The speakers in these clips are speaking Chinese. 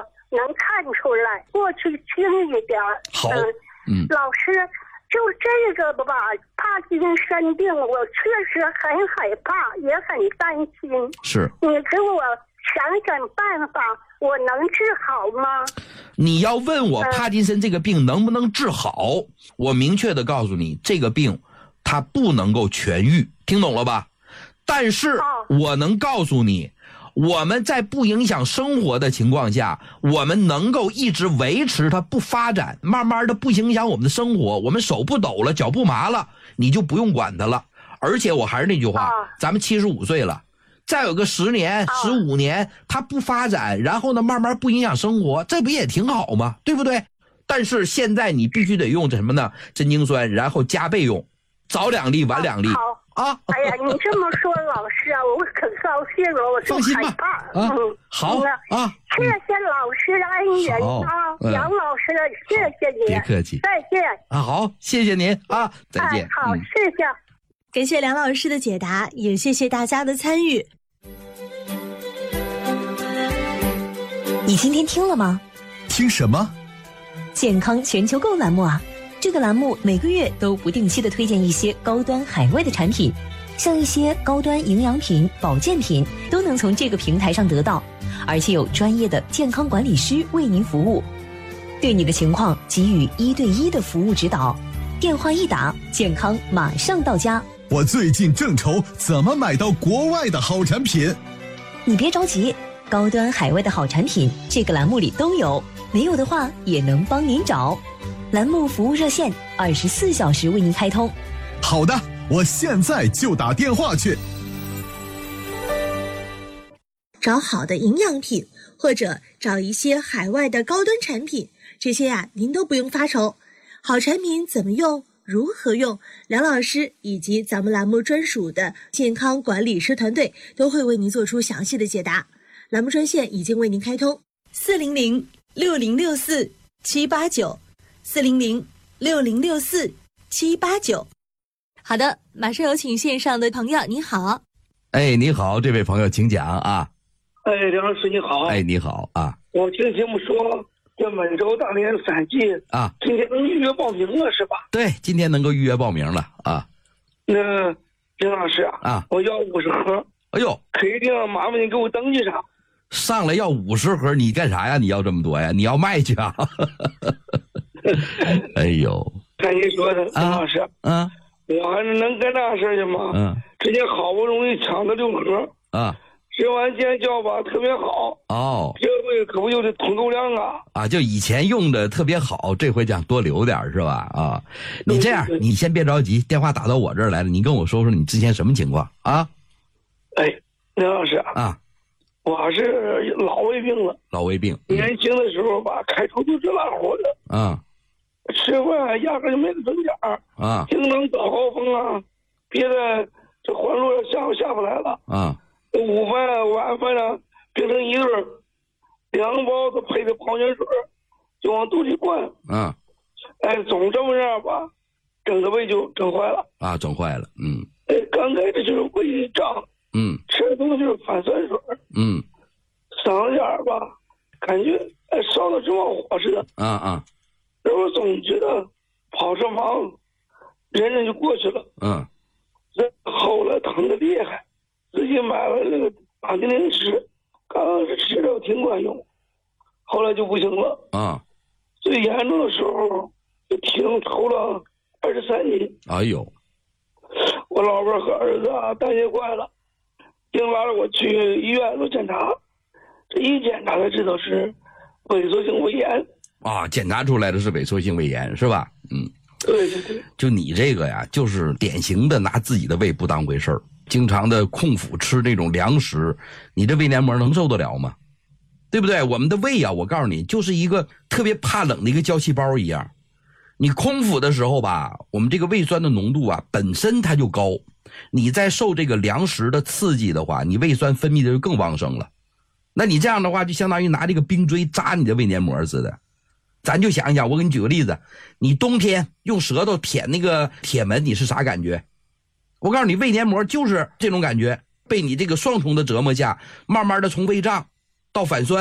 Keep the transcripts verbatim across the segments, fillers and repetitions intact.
能看出来，过去轻一点。 好，嗯， 老师，就这个吧，帕金森病，我确实很害怕，也很担心。 是， 你给我想想办法，我能治好吗？ 你要问我帕金森这个病能不能治好，我明确的告诉你，这个病它不能够痊愈，听懂了吧？但是我能告诉你，我们在不影响生活的情况下，我们能够一直维持它不发展，慢慢的不影响我们的生活，我们手不抖了，脚不麻了，你就不用管它了。而且我还是那句话，咱们七十五岁了，再有个十年十五年它不发展，然后呢慢慢不影响生活，这不也挺好吗？对不对？但是现在你必须得用这什么呢？针精酸，然后加倍用，早两粒晚两粒。啊！ 哎呀，你这么说，老师啊，我可高兴了，我就害怕。 啊、嗯，好啊， 谢谢老师恩人啊，杨、嗯、老师，谢谢你， 别客气， 再见啊，好，谢谢您啊，再见。 哎、好、嗯，谢谢， 感谢梁老师的解答，也谢谢大家的参与。 你今天听了吗？ 听什么？ 健康全球购栏目啊。这个栏目每个月都不定期的推荐一些高端海外的产品，像一些高端营养品、保健品都能从这个平台上得到，而且有专业的健康管理师为您服务，对你的情况给予一对一的服务指导。电话一打，健康马上到家。 我最近正愁怎么买到国外的好产品。 你别着急，高端海外的好产品这个栏目里都有，没有的话也能帮您找。栏目服务热线二十四小时为您开通。 好的，我现在就打电话去。 找好的营养品，或者找一些海外的高端产品，这些呀、啊、您都不用发愁。好产品怎么用，如何用，梁老师以及咱们栏目专属的健康管理师团队都会为您做出详细的解答。栏目专线已经为您开通，四零零六零六四七八九。四零零六零六四七八九。好的，马上有请线上的朋友，你好。 哎，你好，这位朋友，请讲啊。 哎，梁老师你好。 哎，你好啊。 我听节目说，这本周大连三季啊， 今天能预约报名了是吧？ 对，今天能够预约报名了啊。 那梁老师啊， 啊， 我要五十盒。 哎呦， 可以定，麻烦你给我登记上。 上来要五十盒，你干啥呀？你要这么多呀？你要卖去啊？哎呦， 看你说的，梁老师， 嗯、啊， 我还是能干大事去吗？ 嗯， 之前好不容易抢的六盒， 啊， 吃完见效吧，特别好。 哦， 这回可不就是通够量啊？ 啊，就以前用的特别好，这回想多留点是吧？啊，你这样，你先别着急，电话打到我这儿来了，你跟我说说你之前什么情况啊？ 哎，梁老师啊。 我是老胃病了， 老胃病。 嗯、年轻的时候吧，开出租车拉活的， 啊， 吃饭压根就没得准点儿， 啊， 经常早高峰啊，别的这环路上下午下不来了， 啊， 午饭晚饭呢变成一顿，凉包子配的矿泉水就往肚里灌， 啊， 哎，总这么样吧，整个胃就整坏了， 啊，整坏了，嗯， 哎，刚开始就是胃一胀。 嗯， 吃的东西就是反酸水。 嗯， 嗓子眼儿吧，感觉哎烧的直冒火似的。 啊啊， 然后总觉得跑车房，忍忍就过去了。 嗯， 这后来疼的厉害，自己买了那个打定灵吃，刚开始吃着挺管用，后来就不行了。 啊， 最严重的时候，就体重抽了二十三斤。 哎呦， 我老婆和儿子啊担心坏了。硬拉着我去医院做检查，这一检查才知道是萎缩性胃炎啊！检查出来的是萎缩性胃炎是吧？嗯， 对对对。 就你这个呀，就是典型的拿自己的胃不当回事儿，经常的空腹吃那种凉食，你这胃黏膜能受得了吗？对不对？我们的胃啊，我告诉你，就是一个特别怕冷的一个胶细胞一样。你空腹的时候吧，我们这个胃酸的浓度啊，本身它就高。你在受这个粮食的刺激的话，你胃酸分泌的就更旺盛了。那你这样的话，就相当于拿这个冰锥扎你的胃黏膜似的。咱就想一想，我给你举个例子，你冬天用舌头舔那个铁门，你是啥感觉？我告诉你，胃黏膜就是这种感觉，被你这个双重的折磨下，慢慢的从胃胀到反酸，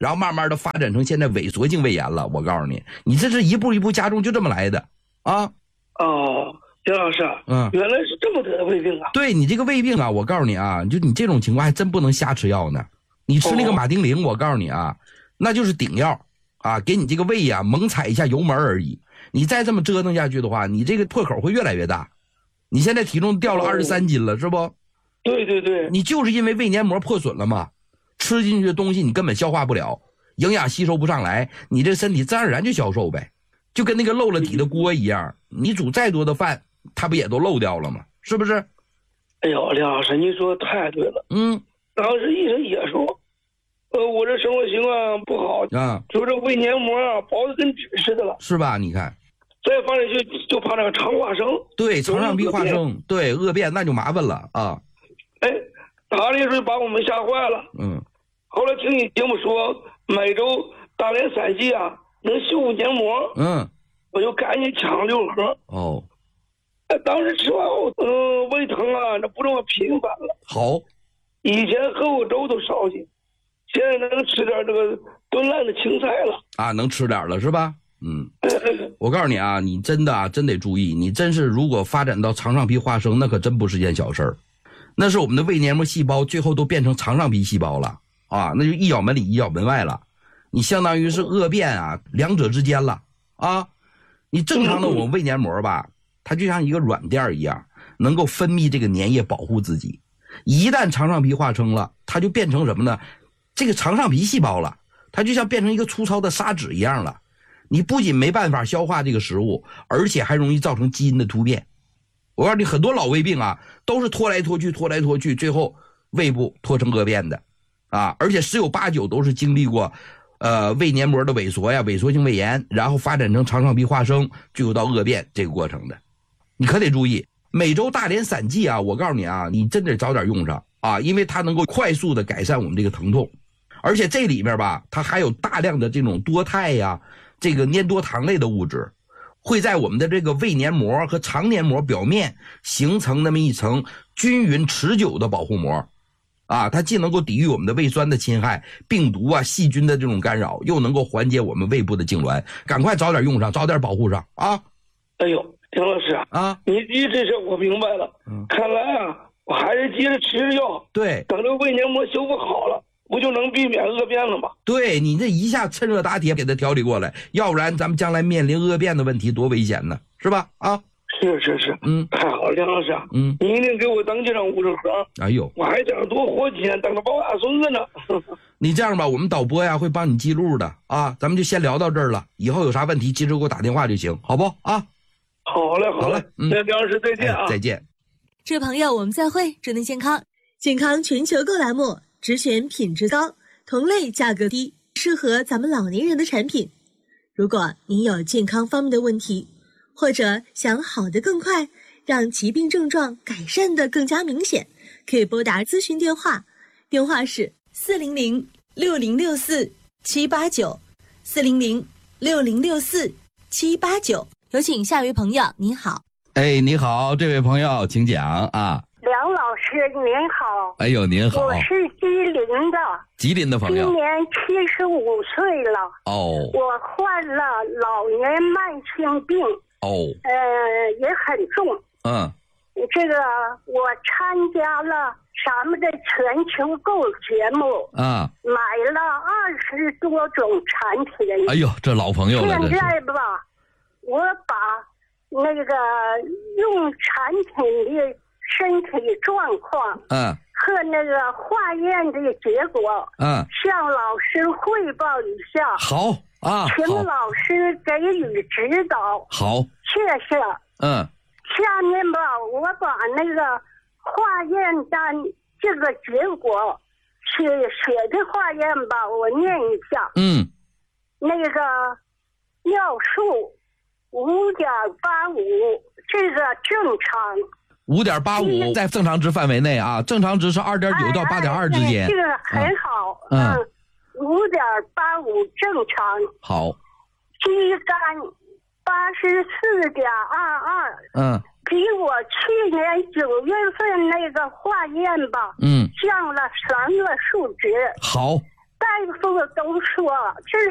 然后慢慢的发展成现在萎缩性胃炎了。我告诉你，你这是一步一步加重，就这么来的啊。 哦，丁老师，嗯，原来是这么得的胃病啊。 对，你这个胃病啊，我告诉你啊，就你这种情况还真不能瞎吃药呢。你吃那个马丁啉，我告诉你啊，那就是顶药啊，给你这个胃呀猛踩一下油门而已。你再这么折腾下去的话，你这个破口会越来越大。你现在体重掉了二十三斤了，是不？ 对对对， 你就是因为胃黏膜破损了嘛，吃进去的东西你根本消化不了，营养吸收不上来，你这身体自然而然就消瘦呗，就跟那个漏了底的锅一样，你煮再多的饭，它不也都漏掉了吗？是不是？ 哎呦，梁老师，你说太对了。 嗯， 当时医生也说，呃，我这生活习惯不好啊，就这胃黏膜啊薄的跟纸似的了，是吧？你看。 再放进去就怕那个肠化生， 对，肠上壁化生，对，恶变那就麻烦了啊！ 哎，打的时候把我们吓坏了。嗯，后来听你节目说每周大连散剂啊能修复黏膜，嗯，我就赶紧抢了六盒。哦，哎，当时吃完后，嗯、呃，胃疼啊，那不这么频繁了。 好， 以前喝过粥都烧心，现在能吃点这个炖烂的青菜了啊，能吃点了是吧？嗯，我告诉你啊，你真的啊，真得注意，你真是如果发展到肠上皮化生，那可真不是件小事儿，那是我们的胃黏膜细胞最后都变成肠上皮细胞了啊，那就一咬门里一咬门外了，你相当于是恶变啊，两者之间了啊。你正常的我们胃黏膜吧，它就像一个软垫一样，能够分泌这个粘液保护自己，一旦肠上皮化生了，它就变成什么呢？这个肠上皮细胞了，它就像变成一个粗糙的砂纸一样了。你不仅没办法消化这个食物，而且还容易造成基因的突变。我告诉你，很多老胃病啊，都是拖来拖去，拖来拖去，最后胃部拖成恶变的，啊，而且十有八九都是经历过，呃，胃黏膜的萎缩呀，萎缩性胃炎，然后发展成肠上皮化生，最后到恶变这个过程的。你可得注意，每周大连散剂啊，我告诉你啊，你真得早点用上啊，因为它能够快速的改善我们这个疼痛，而且这里面吧，它还有大量的这种多肽呀。这个粘多糖类的物质会在我们的这个胃黏膜和肠黏膜表面形成那么一层均匀持久的保护膜啊，它既能够抵御我们的胃酸的侵害，病毒啊细菌的这种干扰，又能够缓解我们胃部的痉挛，赶快早点用上，早点保护上啊。 哎呦，丁老师啊，你你这事我明白了，嗯，看来啊我还是接着吃着药， 对， 等这胃黏膜修复好了，不就能避免恶变了吗？ 对，你这一下趁热打铁给它调理过来，要不然咱们将来面临恶变的问题多危险呢，是吧？啊， 是是是，嗯，太好了，梁老师，嗯，你一定给我登记上五十盒。 哎呦， 我还想多活几年，等着抱大孙子呢。 你这样吧，我们导播呀会帮你记录的啊，咱们就先聊到这儿了，以后有啥问题及时给我打电话就行，好不啊？ 好嘞，好嘞，嗯，那梁老师再见啊， 哎，再见。 这位朋友，我们再会，祝您健康。健康全球购栏目只选品质高、同类价格低、适合咱们老年人的产品。如果您有健康方面的问题，或者想好得更快，让疾病症状改善得更加明显，可以拨打咨询电话，电话是四零零六零六四七八九，四零零六零六四七八九。有请下一位朋友，您好。 哎，你好，这位朋友，请讲啊。 梁老师您好。 哎呦，您好。 我是吉林的。 吉林的朋友。 今年七十五岁了。哦。我患了老年慢性病。哦。呃，也很重。嗯。这个我参加了咱们的全球购节目。啊。买了二十多种产品。 哎呦，这老朋友了。 现在吧，我把那个用产品的身体状况，嗯，和那个化验的结果，嗯，向老师汇报一下。 好啊， 请老师给予指导。 好， 谢谢。嗯，下面吧，我把那个化验单这个结果写写的化验吧，我念一下。嗯，那个尿素五点八五，这个正常。 五点八五在正常值范围内啊，正常值是二点九到八点二之间。 哎哎，这个很好。嗯，五点八五正常。 好。 肌酐八十四点二二。嗯。比我去年九月份那个化验吧，嗯，降了三个数值。 好。 大夫都说这